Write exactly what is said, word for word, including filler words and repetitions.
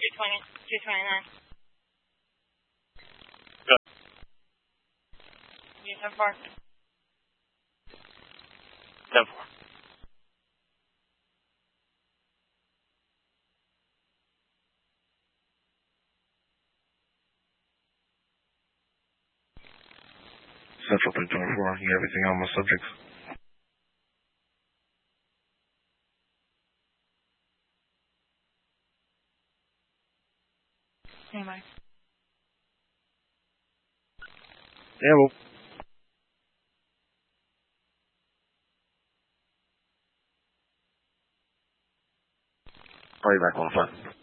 two twenty, two twenty-nine. Good. You ten four. ten four. Central three twenty-four, you got everything on my subjects? Anyway. Yeah, well. Call you back on the phone.